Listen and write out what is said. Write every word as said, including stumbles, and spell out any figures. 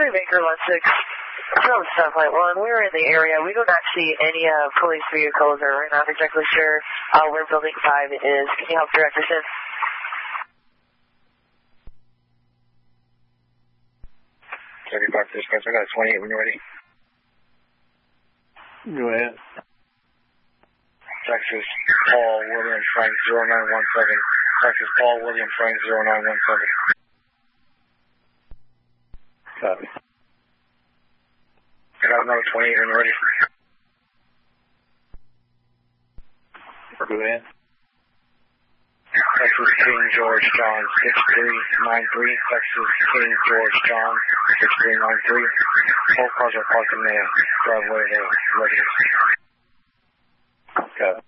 three Baker one six, from Stoplight one. We're in the area. We do not see any uh, police vehicles, or we're not exactly sure uh, where Building five is. Can you help direct us in? thirty-five dispatch, I got a twenty-eight when you're ready. Go ahead. Texas Paul William Frank zero nine one seven. Texas Paul William Frank zero nine one seven. Copy. I got another twenty-eight when you're ready. Go ahead. Texas King George John six three nine three. Texas King George John six three nine three. Both cars are parked in the driveway of the residence. Copy.